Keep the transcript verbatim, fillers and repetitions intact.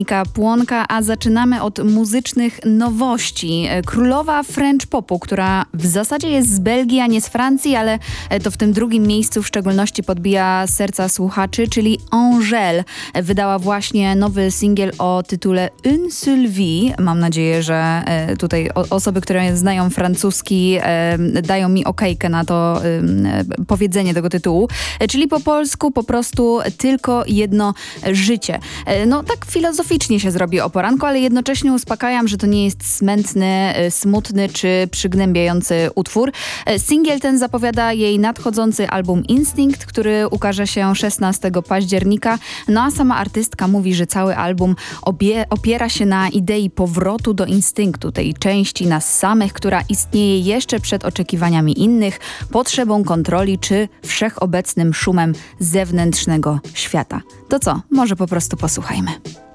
Monika Płonka, a zaczynamy od muzycznych nowości. Królowa French Popu, która w zasadzie jest z Belgii, a nie z Francji, ale to w tym drugim miejscu w szczególności podbija serca słuchaczy, czyli Angèle. Wydała właśnie nowy singiel o tytule Une seule vie. Mam nadzieję, że tutaj osoby, które znają francuski, dają mi okejkę na to powiedzenie tego tytułu. Czyli po polsku po prostu tylko jedno życie. No tak filozoficznie się zrobi o poranku, ale jednocześnie uspokajam, że to nie jest smętny, smutny czy przygnębiający utwór. Singiel ten zapowiada jej nadchodzący album Instinct, który ukaże się szesnastego października. No a sama artystka mówi, że cały album obie, opiera się na idei powrotu do instynktu, tej części nas samych, która istnieje jeszcze przed oczekiwaniami innych, potrzebą kontroli czy wszechobecnym szumem zewnętrznego świata. To co? Może po prostu posłuchajmy.